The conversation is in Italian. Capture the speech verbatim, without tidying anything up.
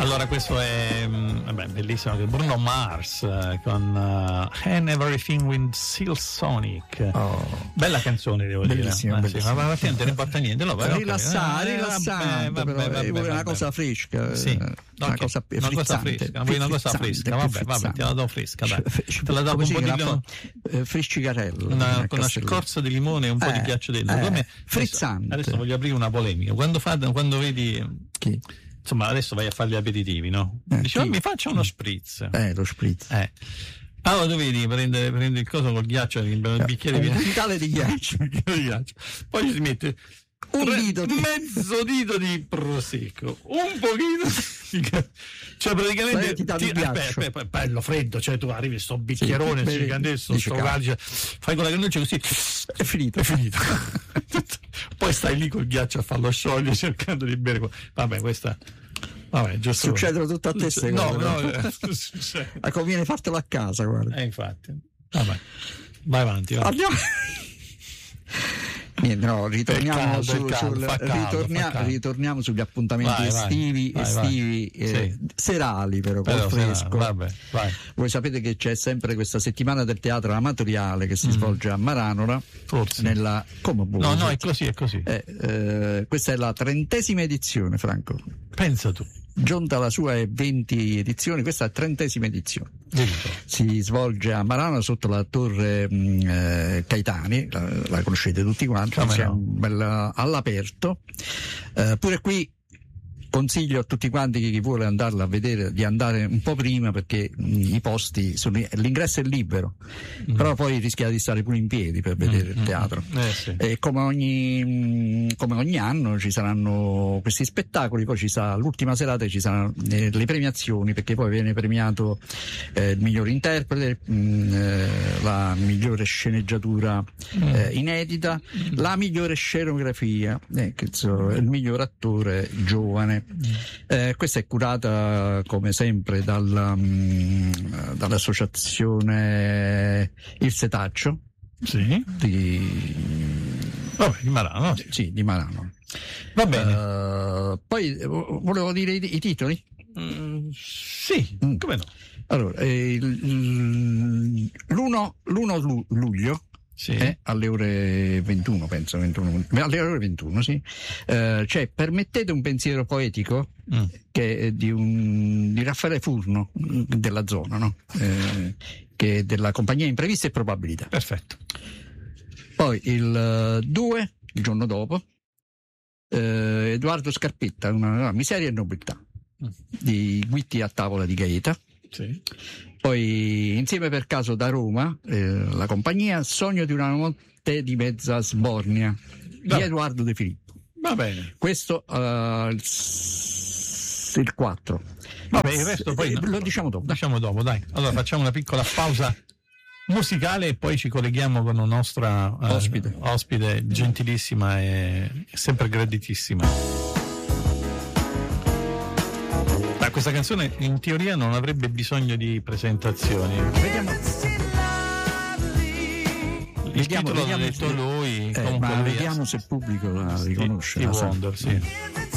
Allora questo è vabbè, bellissimo, Bruno Mars uh, con uh, And Everything with Seal Sonic. Oh. Bella canzone, devo bellissima, dire. Bellissima. Ma alla fine non te ne importa niente. No, rilassare, eh, rilassante, vabbè, però, vabbè, vabbè, una vabbè. cosa fresca. Sì. Una okay. cosa una cosa fresca, vuoi una cosa fresca, vabbè, vabbè, te la do fresca, dai. Te la do un po' di po', eh, frescicarello. Una, con una scorza di limone e un po' eh, di ghiaccio dentro. Eh, Come frizzante. Adesso, adesso voglio aprire una polemica. Quando, fa, quando vedi chi? Insomma, adesso vai a fare gli aperitivi, no? Eh, Dici, oh, mi faccia uno spritz. Eh, lo spritz. Eh. Allora tu vedi, prende, prende il coso col ghiaccio, il bicchiere un quintale di ghiaccio. di ghiaccio. Poi ci mette un dito di... mezzo dito di prosecco, un pochino di... cioè praticamente ti dà ti, il ghiaccio. Aspetta, bello freddo, cioè tu arrivi sto bicchierone sì, gigantesco, sto calcio, fai con la cannuccia così, è finito, è finito. Poi stai lì col ghiaccio a farlo sciogliere cercando di bere. Vabbè, questa vabbè, giusto. Succedono tutte a te queste no, cose. No, no. Ma conviene fartelo a casa, guarda. Eh, infatti. Vabbè. Vai avanti, vai. Andiamo. Niente, no, ritorniamo, caldo, su, caldo, sul, caldo, ritornia, ritorniamo sugli appuntamenti vai, estivi, vai, estivi vai. Eh, sì. serali però, però col fresco. Serale, vabbè, vai. Voi sapete che c'è sempre questa settimana del teatro amatoriale che si mm. svolge a Maranola. Forse. Nella, come no, no, è così, è così. Eh, eh, questa è la trentesima edizione, Franco. Pensa tu. Giunta alla sua venti edizioni, questa è la trentesima edizione. Dito. Si svolge a Marano sotto la torre mh, eh, Caetani, la, la conoscete tutti quanti, siamo bella, all'aperto. Eh, pure qui consiglio a tutti quanti chi vuole andarla a vedere di andare un po' prima perché mh, i posti sono, l'ingresso è libero, mm. però poi rischia di stare pure in piedi per vedere mm. il teatro. Eh, sì. E come ogni mh, come ogni anno ci saranno questi spettacoli, poi ci sarà l'ultima serata, ci saranno eh, le premiazioni, perché poi viene premiato eh, il miglior interprete, mh, eh, la migliore sceneggiatura mm. eh, inedita, mm. la migliore scenografia, eh, che so, il miglior attore giovane. Eh, questa è curata come sempre dalla, mh, dall'associazione Il Setaccio sì. di, Vabbè, di Marano. Sì, di Marano. Va bene. Uh, poi volevo dire i, i titoli? Mm, sì, mm. come no? Allora, eh, l'uno, l'uno luglio. Sì. Eh, alle ore ventuno, penso, ventuno, alle ore ventuno, sì. Eh, cioè, permettete un pensiero poetico mm. che è di, un, di Raffaele Furno, della zona, no? Eh, che è della compagnia Impreviste e Probabilità. Perfetto. Poi il due, il giorno dopo, eh, Edoardo Scarpetta, una, una miseria e nobiltà, mm. di Guitti a tavola di Gaeta. Sì. Poi insieme per caso da Roma eh, la compagnia Sogno di una notte di mezza sbornia di Va. Edoardo De Filippo. Va bene. Questo uh, il, il quattro. Vabbè, il resto poi eh, no. lo diciamo dopo. Diciamo dopo, dai. Allora facciamo una piccola pausa musicale e poi ci colleghiamo con una nostra uh, ospite. ospite gentilissima e sempre graditissima. Questa canzone in teoria non avrebbe bisogno di presentazioni. Vediamo. Il vediamo, titolo vediamo l'ha detto lui. Eh, ma vediamo se il pubblico la riconosce. Steve la Wonder, sì.